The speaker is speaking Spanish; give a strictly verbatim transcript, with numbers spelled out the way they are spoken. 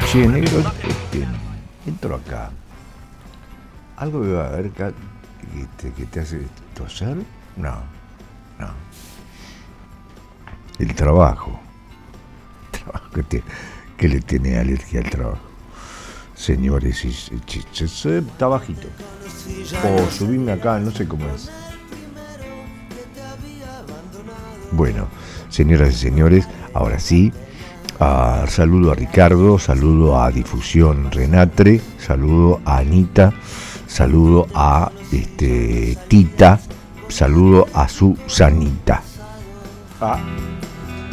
Che, negro, este, entro acá. ¿Algo debe haber acá que te, que te hace toser? No, no. El trabajo. El trabajo que, te, que le tiene alergia al trabajo. Señores, y, y, y, y, está bajito. O subirme acá, no sé cómo es. Bueno, señoras y señores, ahora sí. Uh, saludo a Ricardo, saludo a Difusión Renatre, saludo a Anita, saludo a este, Tita, saludo a Susanita. Ah.